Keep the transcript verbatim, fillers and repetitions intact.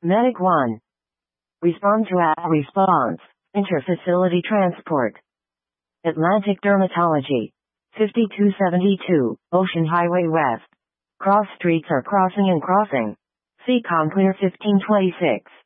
Medic one. Respond to A response. Interfacility transport. Atlantic Dermatology. fifty-two seventy-two, Ocean Highway West. Cross streets are crossing and crossing. See ComClear fifteen twenty-six.